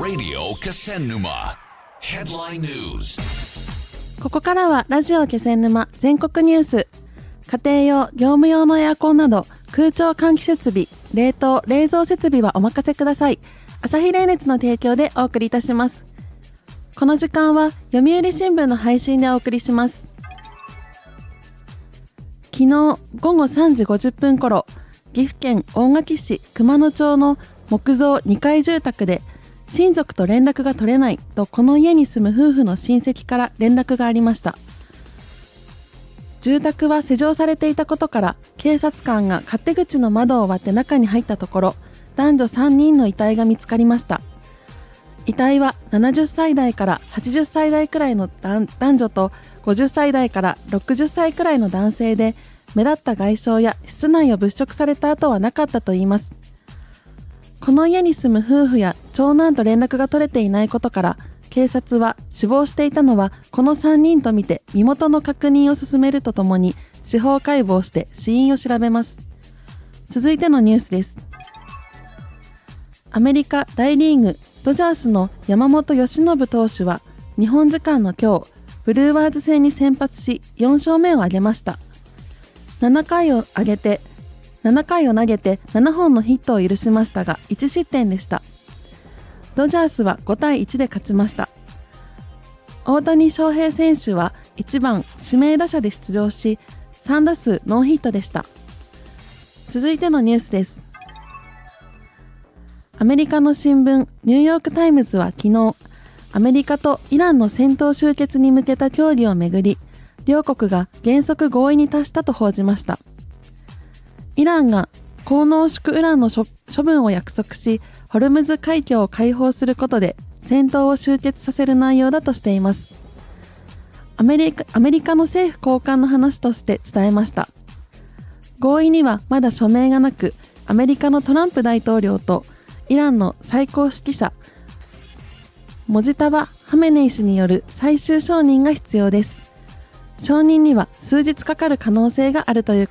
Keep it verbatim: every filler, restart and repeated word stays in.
Radio Kesennuma Headline News。 ここからはラジオ気仙沼全国ニュース。家庭用、業務用のエアコンなど空調換気設備、冷凍・冷蔵設備はお任せください。朝日冷熱の提供でお送りいたします。この時間は読売新聞の配信でお送りします。昨日午後さんじごじゅっぷん頃、岐阜県大垣市熊野町の木造にかい住宅で親族と連絡が取れないとこの家に住む夫婦の親戚から連絡がありました。住宅は施錠されていたことから警察官が勝手口の窓を割って中に入ったところ、男女さんにんの遺体が見つかりました。遺体はななじゅっさい代からはちじゅっさい代くらいの男女とごじゅっさい代からろくじゅっさいくらいの男性で、目立った外傷や室内を物色された跡はなかったといいます。この家に住む夫婦や長男と連絡が取れていないことから、警察は死亡していたのはこのさんにんとみて身元の確認を進めるとともに司法解剖して死因を調べます。続いてのニュースです。アメリカ大リーグドジャースの山本由伸投手は日本時間の今日、ブルーワーズ戦に先発しよん勝目を挙げました。ななかいを上げてななかいを投げてななほんのヒットを許しましたがいち失点でした。ドジャースはごたいいちで勝ちました。大谷翔平選手はいちばん指名打者で出場しさん打数ノーヒットでした。続いてのニュースです。アメリカの新聞ニューヨークタイムズは昨日、アメリカとイランの戦闘終結に向けた協議をめぐり、両国が原則合意に達したと報じました。イランが高濃縮ウランの処分を約束し、ホルムズ海峡を開放することで戦闘を終結させる内容だとしています。アメリカ、アメリカの政府高官の話として伝えました。合意にはまだ署名がなく、アメリカのトランプ大統領とイランの最高指揮者モジタバ・ハメネイ氏による最終承認が必要です。承認には数日かかる可能性があるということです。